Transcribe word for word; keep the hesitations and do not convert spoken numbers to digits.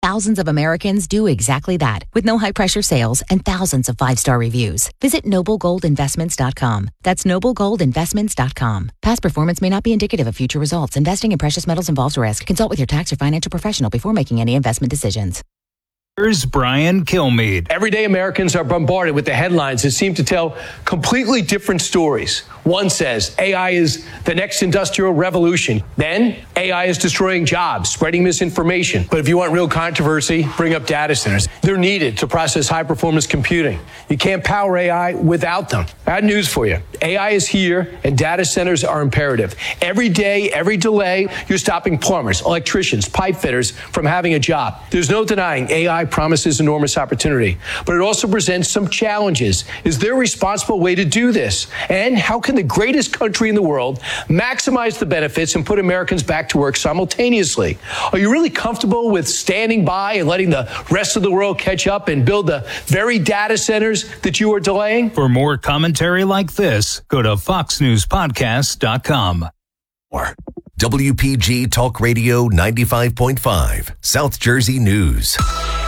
thousands of Americans do exactly that with no high-pressure sales and thousands of five-star reviews. Visit noble gold investments dot com. That's noble gold investments dot com. Past performance may not be indicative of future results. Investing in precious metals involves risk. Consult with your tax or financial professional before making any investment decisions. Here's Brian Kilmeade. Everyday Americans are bombarded with the headlines that seem to tell completely different stories. One says A I is the next industrial revolution. Then A I is destroying jobs, spreading misinformation. But if you want real controversy, bring up data centers. They're needed to process high-performance computing. You can't power A I without them. Bad news for you. A I is here, and data centers are imperative. Every day, every delay, you're stopping plumbers, electricians, pipe fitters from having a job. There's no denying A I promises enormous opportunity, but it also presents some challenges. Is there a responsible way to do this? And how can the greatest country in the world maximize the benefits and put Americans back to work simultaneously? Are you really comfortable with standing by and letting the rest of the world catch up and build the very data centers that you are delaying? For more commentary like this, go to fox news podcast dot com. W P G Talk Radio ninety-five point five, South Jersey News.